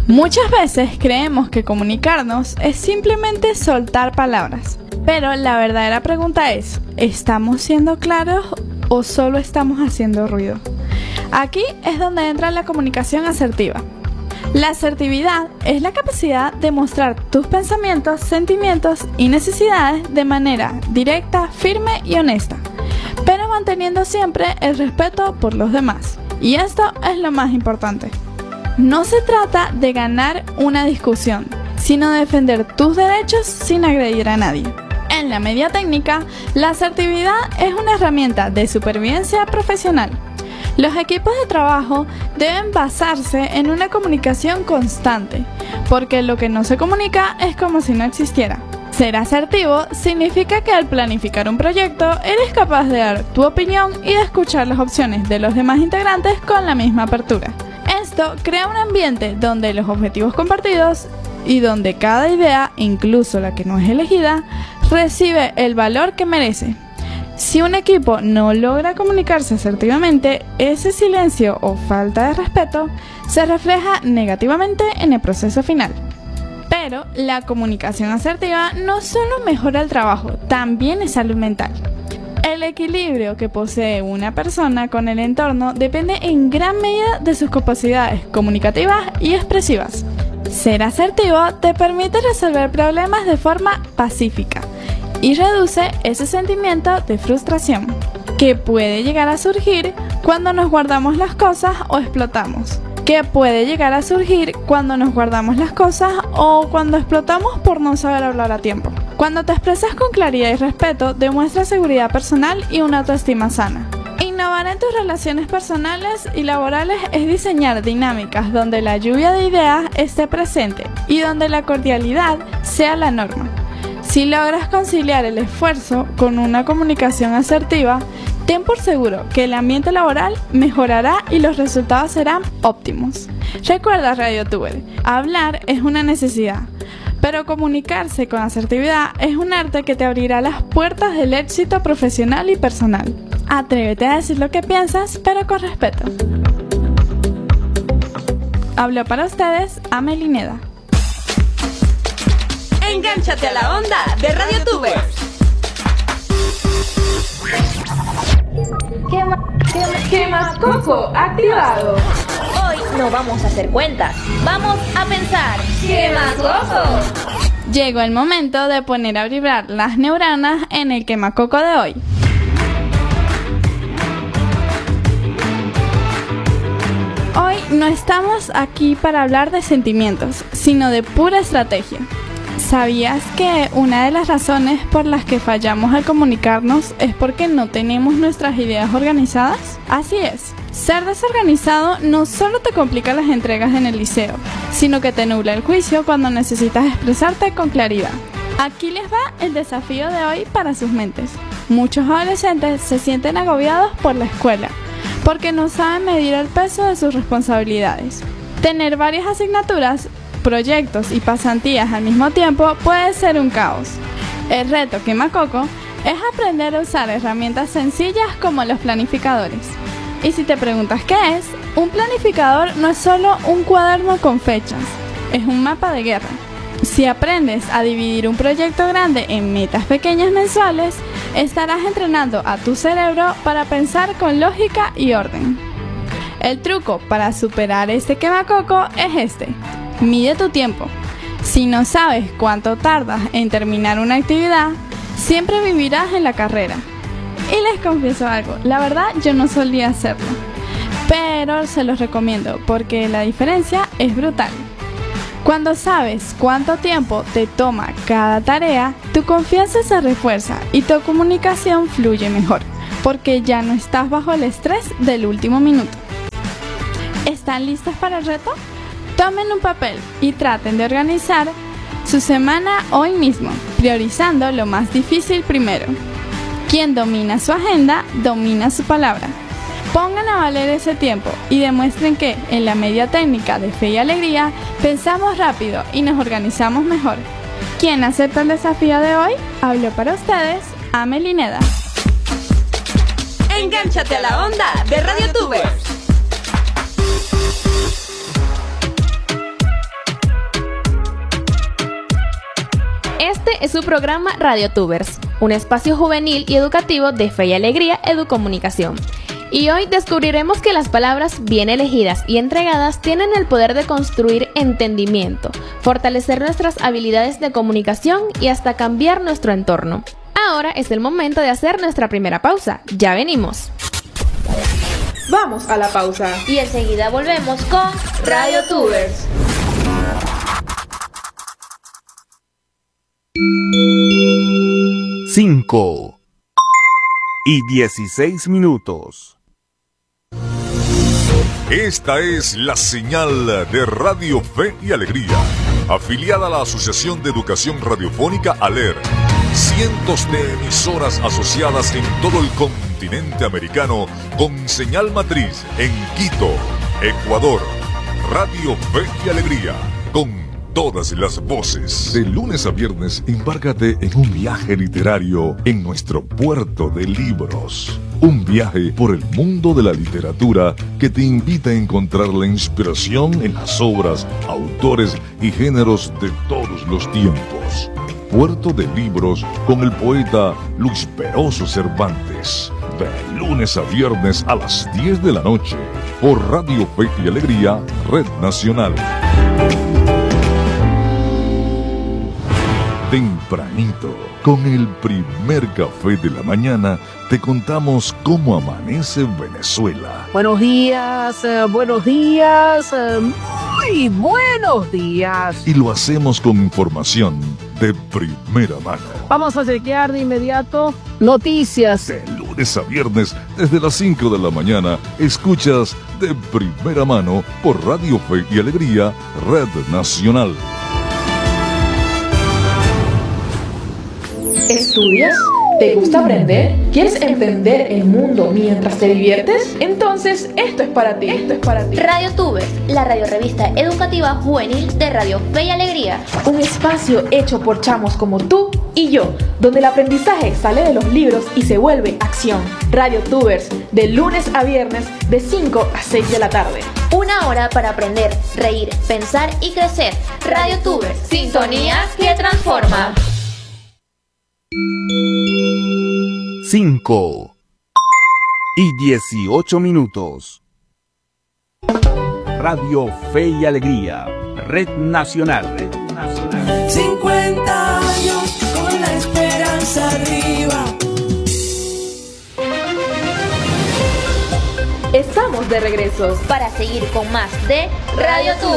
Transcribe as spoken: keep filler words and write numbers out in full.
Muchas veces creemos que comunicarnos es simplemente soltar palabras, pero la verdadera pregunta es, ¿estamos siendo claros o solo estamos haciendo ruido? Aquí es donde entra la comunicación asertiva. La asertividad es la capacidad de mostrar tus pensamientos, sentimientos y necesidades de manera directa, firme y honesta, pero manteniendo siempre el respeto por los demás. Y esto es lo más importante. No se trata de ganar una discusión, sino de defender tus derechos sin agredir a nadie. En la media técnica, la asertividad es una herramienta de supervivencia profesional. Los equipos de trabajo deben basarse en una comunicación constante, porque lo que no se comunica es como si no existiera. Ser asertivo significa que al planificar un proyecto eres capaz de dar tu opinión y de escuchar las opciones de los demás integrantes con la misma apertura. Esto crea un ambiente donde los objetivos compartidos y donde cada idea, incluso la que no es elegida, recibe el valor que merece. Si un equipo no logra comunicarse asertivamente, ese silencio o falta de respeto se refleja negativamente en el proceso final. Pero la comunicación asertiva no solo mejora el trabajo, también es salud mental. El equilibrio que posee una persona con el entorno depende en gran medida de sus capacidades comunicativas y expresivas. Ser asertivo te permite resolver problemas de forma pacífica y reduce ese sentimiento de frustración que puede llegar a surgir cuando nos guardamos las cosas o explotamos. que puede llegar a surgir cuando nos guardamos las cosas o cuando explotamos por no saber hablar a tiempo. Cuando te expresas con claridad y respeto, demuestras seguridad personal y una autoestima sana. Innovar en tus relaciones personales y laborales es diseñar dinámicas donde la lluvia de ideas esté presente y donde la cordialidad sea la norma. Si logras conciliar el esfuerzo con una comunicación asertiva, ten por seguro que el ambiente laboral mejorará y los resultados serán óptimos. Recuerda, RadioTuber, hablar es una necesidad, pero comunicarse con asertividad es un arte que te abrirá las puertas del éxito profesional y personal. Atrévete a decir lo que piensas, pero con respeto. Habló para ustedes Amelie Neda. Engánchate a la onda de RadioTubers. Quema, quema, quema coco activado. Hoy no vamos a hacer cuentas, vamos a pensar. ¡Quema coco! Llegó el momento de poner a vibrar las neuronas en el quemacoco de hoy. Hoy no estamos aquí para hablar de sentimientos, sino de pura estrategia. ¿Sabías que una de las razones por las que fallamos al comunicarnos es porque no tenemos nuestras ideas organizadas? Así es, ser desorganizado no solo te complica las entregas en el liceo, sino que te nubla el juicio cuando necesitas expresarte con claridad. Aquí les va el desafío de hoy para sus mentes. Muchos adolescentes se sienten agobiados por la escuela, porque no saben medir el peso de sus responsabilidades. Tener varias asignaturas, proyectos y pasantías al mismo tiempo puede ser un caos. El reto quemacoco es aprender a usar herramientas sencillas como los planificadores. Y si te preguntas qué es, un planificador no es solo un cuaderno con fechas, es un mapa de guerra. Si aprendes a dividir un proyecto grande en metas pequeñas mensuales, estarás entrenando a tu cerebro para pensar con lógica y orden. El truco para superar este quemacoco es este. Mide tu tiempo. Si no sabes cuánto tardas en terminar una actividad, siempre vivirás en la carrera. Y les confieso algo, la verdad yo no solía hacerlo, pero se los recomiendo porque la diferencia es brutal. Cuando sabes cuánto tiempo te toma cada tarea, tu confianza se refuerza y tu comunicación fluye mejor, porque ya no estás bajo el estrés del último minuto. ¿Están listos para el reto? Tomen un papel y traten de organizar su semana hoy mismo, priorizando lo más difícil primero. Quien domina su agenda, domina su palabra. Pongan a valer ese tiempo y demuestren que, en la media técnica de fe y alegría, pensamos rápido y nos organizamos mejor. ¿Quién acepta el desafío de hoy? Habló para ustedes Amelie Neda. Engánchate a la onda de RadioTubers. es su programa RadioTubers, un espacio juvenil y educativo de Fe y Alegría Educomunicación. Y hoy descubriremos que las palabras bien elegidas y entregadas tienen el poder de construir entendimiento, fortalecer nuestras habilidades de comunicación y hasta cambiar nuestro entorno. Ahora es el momento de hacer nuestra primera pausa. Ya venimos. Vamos a la pausa. Y enseguida volvemos con RadioTubers. Cinco y dieciséis minutos. Esta es la señal de Radio Fe y Alegría, afiliada a la Asociación de Educación Radiofónica ALER. Cientos de emisoras asociadas en todo el continente americano con señal matriz en Quito, Ecuador. Radio Fe y Alegría, con todas las voces. De lunes a viernes, embárcate en un viaje literario en nuestro puerto de libros. Un viaje por el mundo de la literatura que te invita a encontrar la inspiración en las obras, autores y géneros de todos los tiempos. Puerto de Libros con el poeta Luis Peroso Cervantes. De lunes a viernes a las diez de la noche por Radio Fe y Alegría, Red Nacional. Tempranito, con el primer café de la mañana, te contamos cómo amanece Venezuela. Buenos días, eh, buenos días, eh, muy buenos días. Y lo hacemos con información de primera mano. Vamos a chequear de inmediato noticias. De lunes a viernes, desde las cinco de la mañana, escuchas de primera mano por Radio Fe y Alegría, Red Nacional. ¿Estudias? ¿Te gusta aprender? ¿Quieres entender el mundo mientras te diviertes? Entonces, esto es para ti. Esto es para ti. RadioTubers, la radiorevista educativa juvenil de Radio Fe y Alegría. Un espacio hecho por chamos como tú y yo, donde el aprendizaje sale de los libros y se vuelve acción. RadioTubers, de lunes a viernes, de cinco a seis de la tarde. Una hora para aprender, reír, pensar y crecer. RadioTubers, sintonía que transforma. Cinco y dieciocho minutos. Radio Fe y Alegría, Red Nacional. Red Nacional. cincuenta años con la esperanza arriba. Estamos de regreso Para seguir con más de RadioTubers.